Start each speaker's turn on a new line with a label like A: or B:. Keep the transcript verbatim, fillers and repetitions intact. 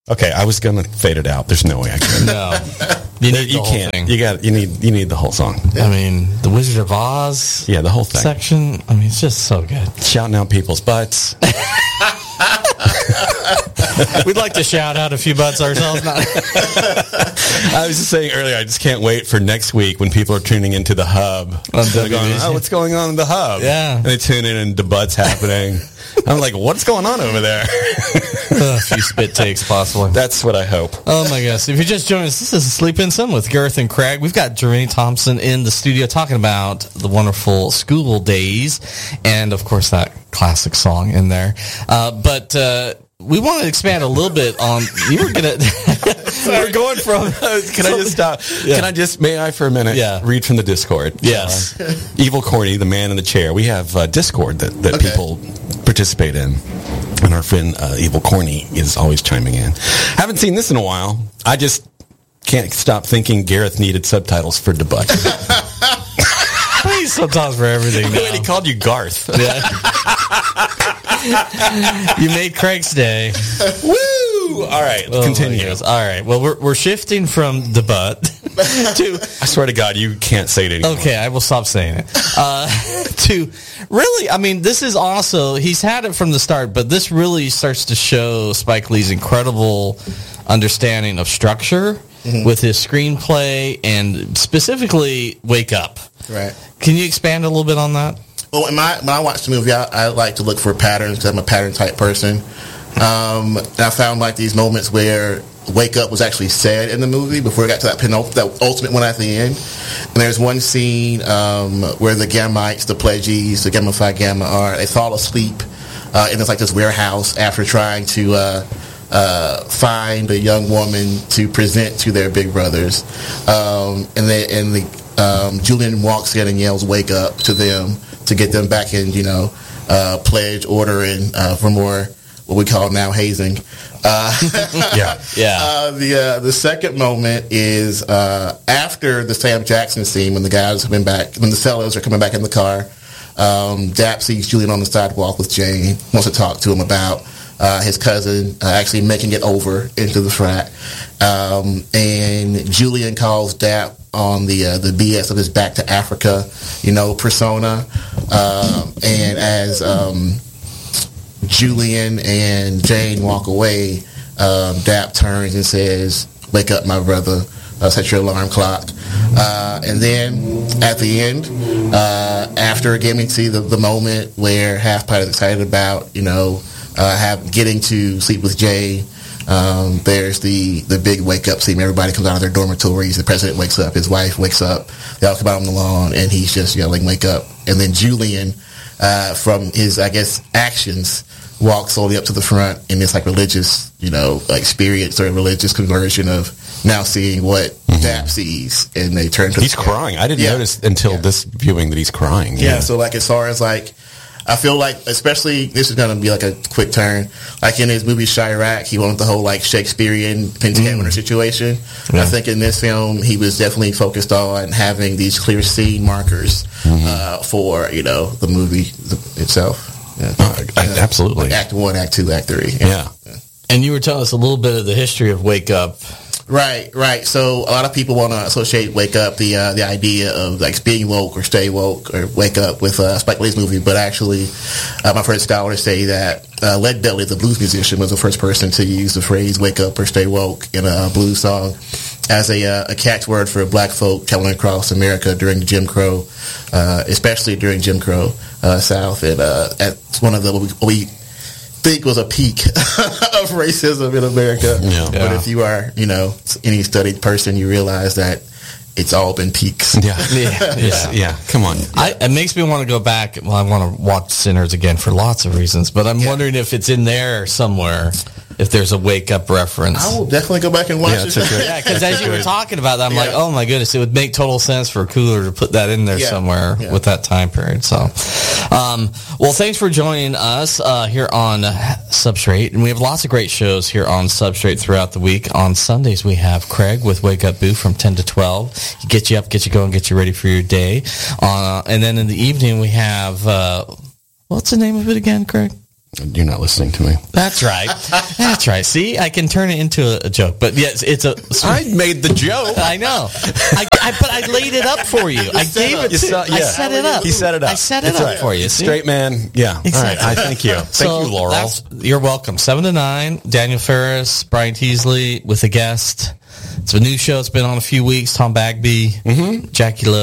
A: Okay, I was gonna fade it out. There's no way I could.
B: No, you need
A: you
B: the whole
A: can't.
B: thing.
A: You got. You need. You need the whole song.
B: I mean, the Wizard of Oz.
A: Yeah, the whole thing.
B: Section. I mean, it's just so good.
A: Shouting out people's butts.
B: We'd like to shout out a few butts ourselves. Not
A: I was just saying earlier, I just can't wait for next week when people are tuning into the hub. They're going, oh, what's going on in the hub?
B: Yeah.
A: And they tune in and the butt's happening. I'm like, what's going on over there?
B: A few spit takes, possibly.
A: That's what I hope.
B: Oh, my gosh. If you just joined us, this is Sleep In Some with Gareth and Craig. We've got Jermaine Thompson in the studio talking about the wonderful school days and, of course, that classic song in there. Uh, but uh, we want to expand a little bit on... You were going to... We're going from...
A: Can I just stop? Yeah. Can I just... May I, for a minute,
B: yeah.
A: read from the Discord?
B: Yes.
A: Uh, Evil Corny, the man in the chair. We have uh, Discord that, that okay. people participate in. And our friend uh, Evil Corny is always chiming in. Haven't seen this in a while. I just can't stop thinking Gareth needed subtitles for debut.
B: I need subtitles for everything now.
A: He called you Garth.
B: Yeah. You made Craig's day.
A: Woo! All right,
B: oh
A: continue.
B: All right. Well, we're we're shifting from the butt to...
A: I swear to God, you can't say it anymore.
B: Okay, I will stop saying it. Uh, to really, I mean, this is also... He's had it from the start, but this really starts to show Spike Lee's incredible understanding of structure mm-hmm. with his screenplay and specifically Wake Up.
C: Right.
B: Can you expand a little bit on that?
C: Well, when, my, when I watch the movie, I, I like to look for patterns because I'm a pattern type person. Um, and I found like these moments where Wake Up was actually said in the movie before it got to that penult- that ultimate one at the end. And there's one scene um, where the Gammites, the Pledgies, the Gamma Phi Gamma are, they fall asleep uh, in this, like this warehouse after trying to uh, uh, find a young woman to present to their big brothers. Um, and they, and the um, Julian walks in and yells "Wake Up" to them to get them back in, you know, uh, pledge order and uh, for more what we call now hazing. Uh,
B: yeah, yeah.
C: Uh, the uh, the second moment is uh, after the Sam Jackson scene when the guys have been back, when the sellers are coming back in the car. Um, Dap sees Julian on the sidewalk with Jane, wants to talk to him about uh, his cousin uh, actually making it over into the frat, um, and Julian calls Dap on the uh, the B S of his back to Africa, you know, persona, um, and as um, Julian and Jane walk away, um, Dap turns and says, "Wake up, my brother, uh, set your alarm clock." Uh, and then at the end, uh, after getting to the, the moment where Half Pipe is excited about, you know, uh, have, getting to sleep with Jay, um, there's the, the big wake up scene. Everybody comes out of their dormitories. The president wakes up. His wife wakes up. They all come out on the lawn, and he's just yelling, "Wake up." And then Julian, uh, from his, I guess, actions, walks slowly up to the front in this like religious, you know, experience or religious conversion of now seeing what mm-hmm. Dap sees, and they turn to
A: he's crying. I didn't yeah. notice until yeah. this viewing that he's crying.
C: Yeah.
A: yeah.
C: So like as far as like, I feel like especially this is going to be like a quick turn. Like in his movie Chirac, he wanted the whole like Shakespearean pentameter mm. situation. Yeah. I think in this film he was definitely focused on having these clear scene markers mm-hmm. uh, for you know the movie itself. Yeah.
A: Uh, I, absolutely.
C: Like act one, act two, act three.
A: Yeah.
C: yeah.
B: And you were telling us a little bit of the history of Wake Up.
C: Right, right. So a lot of people want to associate Wake Up, the uh, the idea of like being woke or stay woke or wake up with uh, Spike Lee's movie. But actually, uh, my first scholars say that uh, Led Belly, the blues musician, was the first person to use the phrase "wake up" or "stay woke" in a blues song as a, uh, a catchword for black folk traveling across America during Jim Crow, uh, especially during Jim Crow uh, South. And uh, at one of the what we, what we think was a peak of racism in America.
A: Yeah.
C: But
B: Yeah.
C: if you are, you know, any studied person, you realize that it's all been peaks.
A: Yeah.
B: Yeah.
A: yeah. yeah. Come on.
B: I, it makes me want to go back. Well, I want to watch Sinners again for lots of reasons, but I'm yeah. wondering if it's in there somewhere. If there's a Wake Up reference.
C: I will definitely go back and watch
A: yeah,
C: it.
A: Okay.
B: Yeah, because as you were talking about that, I'm
C: yeah.
B: like, oh my goodness, it would make total sense for Cooler to put that in there
C: yeah.
B: somewhere
C: yeah.
B: with that time period. So, um, well, thanks for joining us uh, here on Substrate. And we have lots of great shows here on Substrate throughout the week. On Sundays, we have Craig with Wake Up Boo from ten to twelve. Get you up, get you going, get you ready for your day. Uh, and then in the evening, we have, uh, what's the name of it again, Craig?
A: You're not listening to me.
B: That's right. That's right. See, I can turn it into a, a joke. But yes, it's a.
A: I made the joke.
B: I know. I, I, but I laid it up for you. I gave it.
A: You
B: To,
A: saw- yeah.
B: I set it up.
A: He set it up.
B: I set it
A: That's
B: up
A: right.
B: for you. See?
A: Straight man. Yeah.
B: Exactly.
A: All right. I thank you. Thank
B: So
A: you, Laurel.
B: that's- You're welcome. Seven to nine. Daniel Ferris, Brian Teasley with a guest. It's a new show. It's been on a few weeks. Tom Bagby, mm-hmm. Jackie Love.